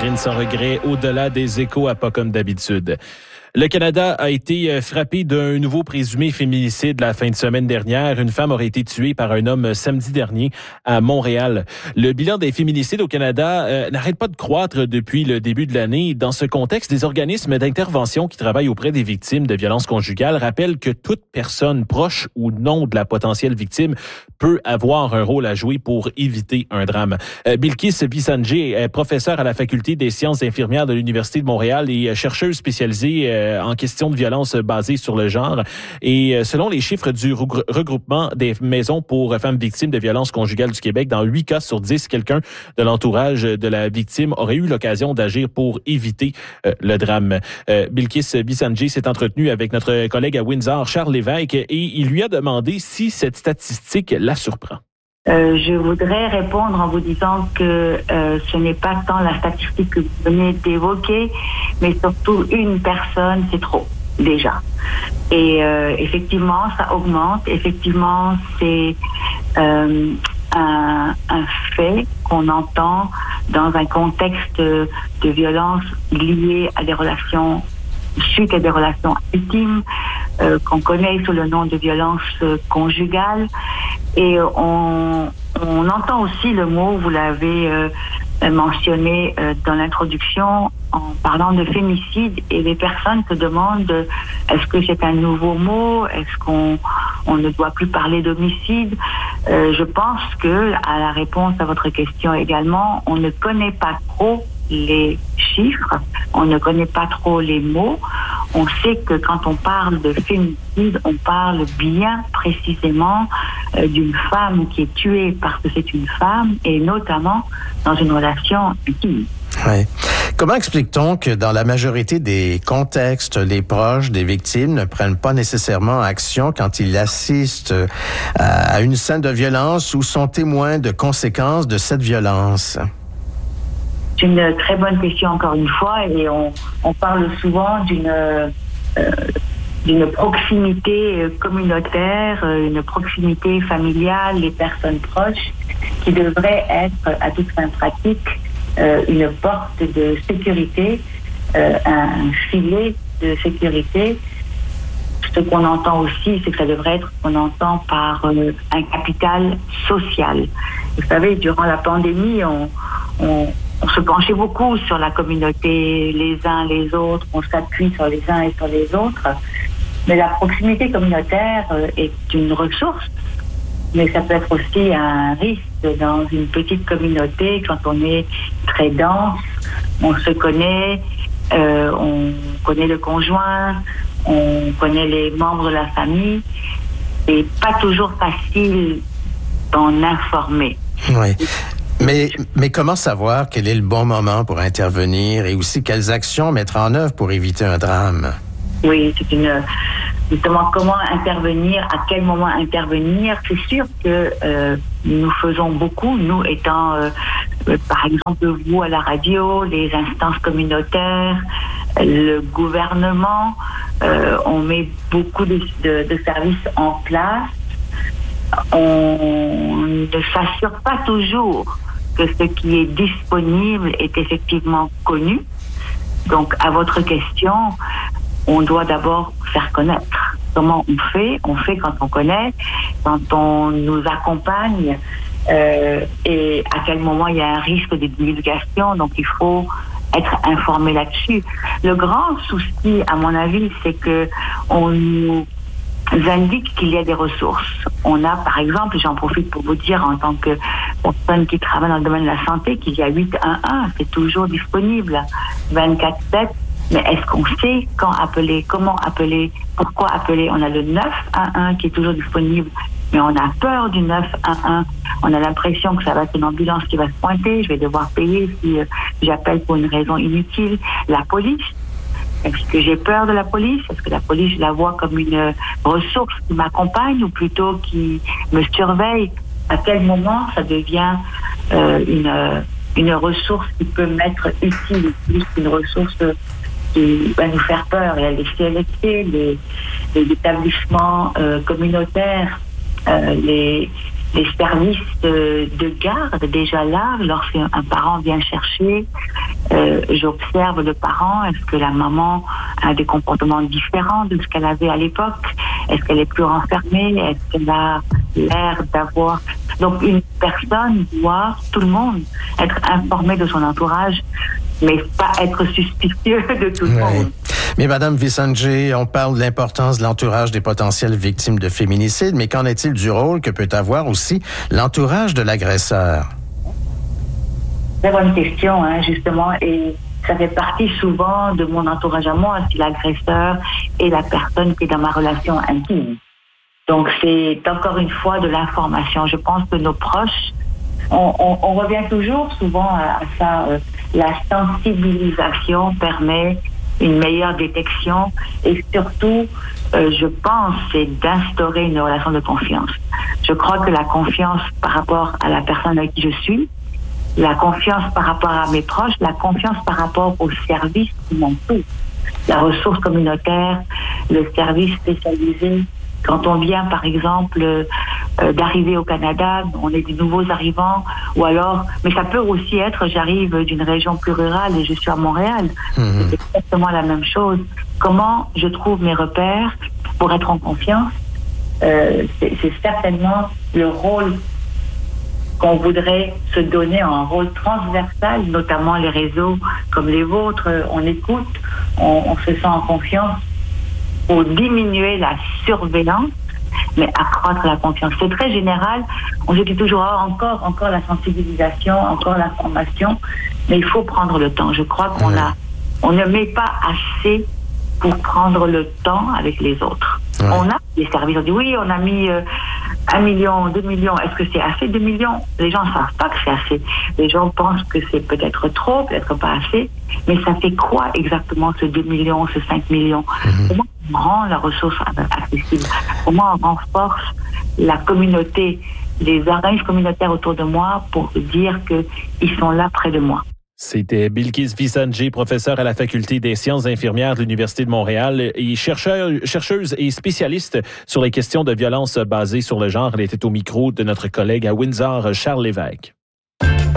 Catherine sans regret, au-delà des échos à pas comme d'habitude. Le Canada a été frappé d'un nouveau présumé féminicide la fin de semaine dernière. Une femme aurait été tuée par un homme samedi dernier à Montréal. Le bilan des féminicides au Canada n'arrête pas de croître depuis le début de l'année. Dans ce contexte, des organismes d'intervention qui travaillent auprès des victimes de violences conjugales rappellent que toute personne proche ou non de la potentielle victime peut avoir un rôle à jouer pour éviter un drame. Bilkis Bisanje est professeure à la Faculté des sciences infirmières de l'Université de Montréal et chercheuse spécialisée en question de violence basée sur le genre. Et selon les chiffres du regroupement des maisons pour femmes victimes de violences conjugales du Québec, dans 8 cas sur 10, quelqu'un de l'entourage de la victime aurait eu l'occasion d'agir pour éviter le drame. Bilkis Bisanje s'est entretenu avec notre collègue à Windsor, Charles Lévesque, et il lui a demandé si cette statistique la surprend. Je voudrais répondre en vous disant que ce n'est pas tant la statistique que vous venez d'évoquer, mais surtout une personne, c'est trop, déjà. Et effectivement, ça augmente. Effectivement, c'est un fait qu'on entend dans un contexte de violence liée à des relations, suite à des relations intimes, qu'on connaît sous le nom de violence conjugale. Et on entend aussi le mot, vous l'avez mentionné dans l'introduction, en parlant de fémicide, et les personnes se demandent est-ce que c'est un nouveau mot, est-ce qu'on ne doit plus parler d'homicide. Je pense que, à la réponse à votre question également, on ne connaît pas trop les chiffres, on ne connaît pas trop les mots. On sait que quand on parle de féminicide, on parle bien précisément d'une femme qui est tuée parce que c'est une femme, et notamment dans une relation intime. Oui. Comment explique-t-on que dans la majorité des contextes, les proches des victimes ne prennent pas nécessairement action quand ils assistent à une scène de violence ou sont témoins de conséquences de cette violence? C'est une très bonne question encore une fois, et on parle souvent d'une proximité communautaire, une proximité familiale, les personnes proches, qui devrait être à toute fin pratique une porte de sécurité, un filet de sécurité. Ce qu'on entend aussi, c'est que ça devrait être ce qu'on entend par un capital social. Vous savez, durant la pandémie, on se penchait beaucoup sur la communauté, les uns les autres, on s'appuie sur les uns et sur les autres. Mais la proximité communautaire est une ressource, mais ça peut être aussi un risque dans une petite communauté quand on est très dense, on se connaît, on connaît le conjoint, on connaît les membres de la famille. C'est pas toujours facile d'en informer. Oui. Mais comment savoir quel est le bon moment pour intervenir et aussi quelles actions mettre en œuvre pour éviter un drame? Oui, c'est justement comment intervenir, à quel moment intervenir. C'est sûr que nous faisons beaucoup, nous étant par exemple vous à la radio, les instances communautaires, le gouvernement, on met beaucoup de services en place. On ne s'assure pas toujours que ce qui est disponible est effectivement connu. Donc, à votre question, on doit d'abord faire connaître. Comment on fait? On fait quand on connaît, quand on nous accompagne, et à quel moment il y a un risque de divulgation. Donc, il faut être informé là-dessus. Le grand souci, à mon avis, c'est que on nous indique qu'il y a des ressources. On a, par exemple, j'en profite pour vous dire, en tant que personne qui travaille dans le domaine de la santé, qu'il y a 811, c'est toujours disponible, 24/7. Mais est-ce qu'on sait quand appeler, comment appeler, pourquoi appeler? On a le 911 qui est toujours disponible, mais on a peur du 911. On a l'impression que ça va être une ambulance qui va se pointer, je vais devoir payer si j'appelle pour une raison inutile. La police, est-ce que j'ai peur de la police? Est-ce que la police, je la vois comme une ressource qui m'accompagne ou plutôt qui me surveille? À quel moment ça devient une ressource qui peut m'être utile, plus qu'une ressource qui va nous faire peur? Il y a les CLSC, les établissements communautaires, les services de garde déjà là, lorsqu'un parent vient chercher. J'observe le parent. Est-ce que la maman a des comportements différents de ce qu'elle avait à l'époque? Est-ce qu'elle est plus renfermée? Est-ce qu'elle a l'air d'avoir... Donc, une personne doit, tout le monde, être informé de son entourage, mais pas être suspicieux de tout le monde. Mais Madame Visanjé, on parle de l'importance de l'entourage des potentielles victimes de féminicide, mais qu'en est-il du rôle que peut avoir aussi l'entourage de l'agresseur? Très bonne question, justement, et ça fait partie souvent de mon entourage à moi, si l'agresseur est la personne qui est dans ma relation intime. Donc, c'est encore une fois de l'information. Je pense que nos proches, on revient toujours souvent à ça. La sensibilisation permet une meilleure détection et surtout, je pense, c'est d'instaurer une relation de confiance. Je crois que la confiance par rapport à la personne avec qui je suis, la confiance par rapport à mes proches, la confiance par rapport aux services qui m'entourent, la ressource communautaire, le service spécialisé. Quand on vient, par exemple, d'arriver au Canada, on est des nouveaux arrivants, ou alors, mais ça peut aussi être, j'arrive d'une région plus rurale et je suis à Montréal. C'est exactement la même chose. Comment je trouve mes repères pour être en confiance? C'est certainement le rôle qu'on voudrait se donner, un rôle transversal, notamment les réseaux comme les vôtres. On écoute, on se sent en confiance pour diminuer la surveillance, mais accroître la confiance. C'est très général. On se dit toujours encore la sensibilisation, encore la formation, mais il faut prendre le temps. Je crois on ne met pas assez pour prendre le temps avec les autres. Ouais. On a des services, on dit oui, on a mis 1 million, 2 millions. Est-ce que c'est assez 2 millions? Les gens ne savent pas que c'est assez. Les gens pensent que c'est peut-être trop, peut-être pas assez. Mais ça fait quoi exactement ce 2 millions, ce 5 millions? Comment on rend la ressource accessible? Comment on renforce la communauté, les organismes communautaires autour de moi pour dire qu'ils sont là près de moi? C'était Bilkis Visanjé, professeure à la Faculté des sciences infirmières de l'Université de Montréal et chercheuse et spécialiste sur les questions de violence basées sur le genre. Elle était au micro de notre collègue à Windsor, Charles Lévesque.